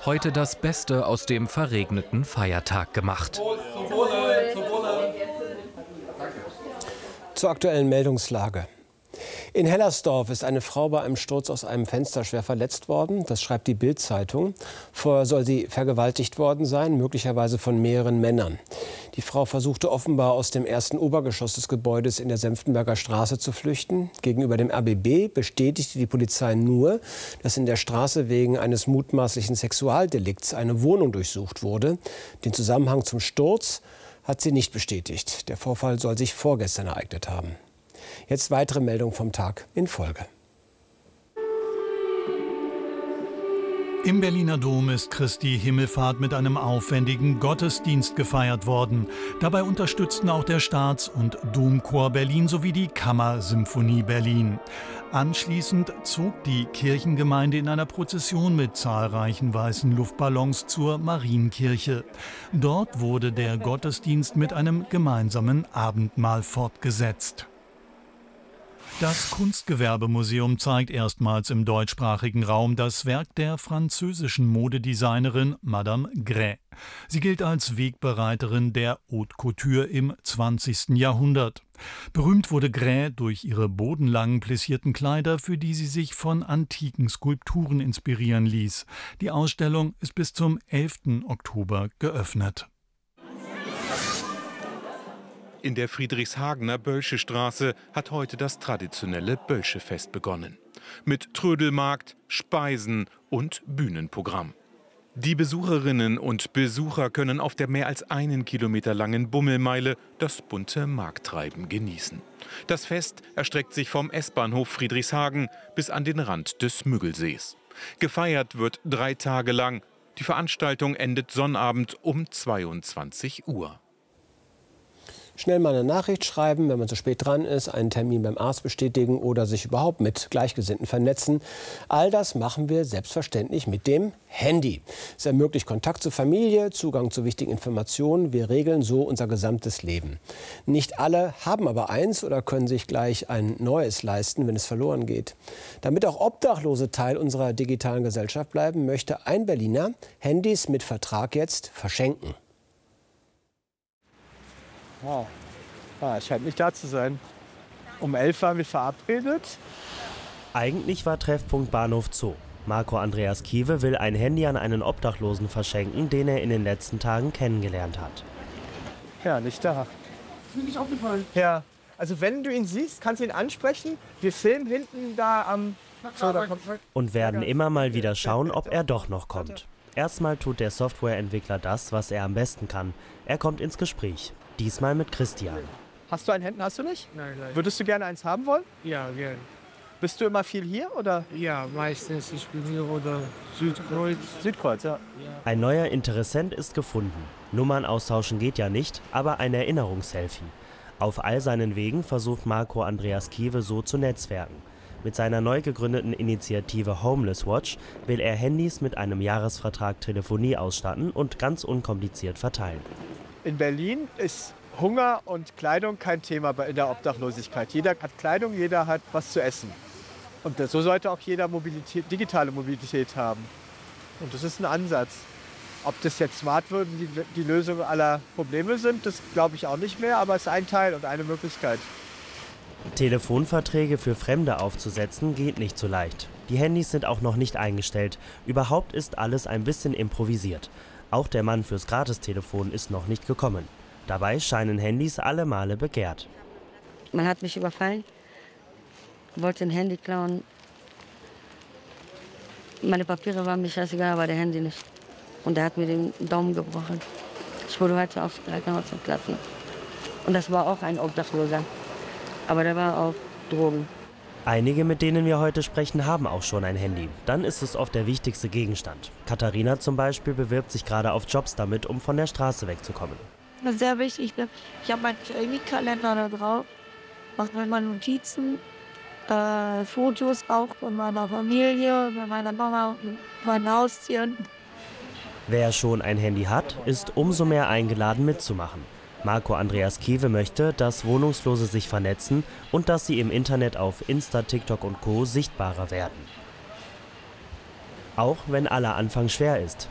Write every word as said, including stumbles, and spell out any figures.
heute das Beste aus dem verregneten Feiertag gemacht. Zur aktuellen Meldungslage. In Hellersdorf ist eine Frau bei einem Sturz aus einem Fenster schwer verletzt worden. Das schreibt die Bild-Zeitung. Vorher soll sie vergewaltigt worden sein, möglicherweise von mehreren Männern. Die Frau versuchte offenbar aus dem ersten Obergeschoss des Gebäudes in der Senftenberger Straße zu flüchten. Gegenüber dem R B B bestätigte die Polizei nur, dass in der Straße wegen eines mutmaßlichen Sexualdelikts eine Wohnung durchsucht wurde. Den Zusammenhang zum Sturz hat sie nicht bestätigt. Der Vorfall soll sich vorgestern ereignet haben. Jetzt weitere Meldungen vom Tag in Folge. Im Berliner Dom ist Christi Himmelfahrt mit einem aufwendigen Gottesdienst gefeiert worden. Dabei unterstützten auch der Staats- und Domchor Berlin sowie die Kammersymphonie Berlin. Anschließend zog die Kirchengemeinde in einer Prozession mit zahlreichen weißen Luftballons zur Marienkirche. Dort wurde der Gottesdienst mit einem gemeinsamen Abendmahl fortgesetzt. Das Kunstgewerbemuseum zeigt erstmals im deutschsprachigen Raum das Werk der französischen Modedesignerin Madame Grès. Sie gilt als Wegbereiterin der Haute Couture im zwanzigsten Jahrhundert. Berühmt wurde Grès durch ihre bodenlangen plissierten Kleider, für die sie sich von antiken Skulpturen inspirieren ließ. Die Ausstellung ist bis zum elften Oktober geöffnet. In der Friedrichshagener Bölsche Straße hat heute das traditionelle Bölsche-Fest begonnen. Mit Trödelmarkt, Speisen und Bühnenprogramm. Die Besucherinnen und Besucher können auf der mehr als einen Kilometer langen Bummelmeile das bunte Markttreiben genießen. Das Fest erstreckt sich vom S-Bahnhof Friedrichshagen bis an den Rand des Müggelsees. Gefeiert wird drei Tage lang. Die Veranstaltung endet Sonnabend um zweiundzwanzig Uhr. Schnell mal eine Nachricht schreiben, wenn man zu spät dran ist, einen Termin beim Arzt bestätigen oder sich überhaupt mit Gleichgesinnten vernetzen. All das machen wir selbstverständlich mit dem Handy. Es ermöglicht Kontakt zur Familie, Zugang zu wichtigen Informationen. Wir regeln so unser gesamtes Leben. Nicht alle haben aber eins oder können sich gleich ein neues leisten, wenn es verloren geht. Damit auch Obdachlose Teil unserer digitalen Gesellschaft bleiben, möchte ein Berliner Handys mit Vertrag jetzt verschenken. Wow. Ah, scheint nicht da zu sein. Um elf waren wir verabredet. Eigentlich war Treffpunkt Bahnhof Zoo. Marco Andreas Kiewe will ein Handy an einen Obdachlosen verschenken, den er in den letzten Tagen kennengelernt hat. Ja, nicht da. Ist mir nicht aufgefallen. Ja, also wenn du ihn siehst, kannst du ihn ansprechen. Wir filmen hinten da am... So, da kommt... Und werden immer mal wieder schauen, ob er doch noch kommt. Erstmal tut der Softwareentwickler das, was er am besten kann. Er kommt ins Gespräch. Diesmal mit Christian. Hast du ein Handy? Hast du nicht? Nein, nein. Würdest du gerne eins haben wollen? Ja, gerne. Bist du immer viel hier, oder? Ja, meistens. Ich bin hier oder Südkreuz. Südkreuz, ja. Ein neuer Interessent ist gefunden. Nummern austauschen geht ja nicht, aber ein Erinnerungsselfie. Auf all seinen Wegen versucht Marco Andreas Kiewe so zu netzwerken. Mit seiner neu gegründeten Initiative Homeless Watch will er Handys mit einem Jahresvertrag Telefonie ausstatten und ganz unkompliziert verteilen. In Berlin ist Hunger und Kleidung kein Thema in der Obdachlosigkeit. Jeder hat Kleidung, jeder hat was zu essen. Und so sollte auch jeder Mobilität, digitale Mobilität haben. Und das ist ein Ansatz. Ob das jetzt Smartwürden die, die Lösung aller Probleme sind, das glaube ich auch nicht mehr, aber es ist ein Teil und eine Möglichkeit. Telefonverträge für Fremde aufzusetzen geht nicht so leicht. Die Handys sind auch noch nicht eingestellt. Überhaupt ist alles ein bisschen improvisiert. Auch der Mann fürs Gratistelefon ist noch nicht gekommen. Dabei scheinen Handys alle Male begehrt. Man hat mich überfallen, wollte ein Handy klauen. Meine Papiere waren mir scheißegal, aber der Handy nicht. Und er hat mir den Daumen gebrochen. Ich wurde heute aufs Krankenhaus entlassen. Und das war auch ein Obdachloser. Aber der war auf Drogen. Einige, mit denen wir heute sprechen, haben auch schon ein Handy. Dann ist es oft der wichtigste Gegenstand. Katharina zum Beispiel bewirbt sich gerade auf Jobs damit, um von der Straße wegzukommen. Das ist sehr wichtig. Ich habe meinen Chemiekalender da drauf, mache meine Notizen, äh, Fotos auch von meiner Familie, bei meiner Mama und meinen Haustieren. Wer schon ein Handy hat, ist umso mehr eingeladen mitzumachen. Marco Andreas Kiewe möchte, dass Wohnungslose sich vernetzen und dass sie im Internet auf Insta, TikTok und Co. sichtbarer werden. Auch wenn aller Anfang schwer ist.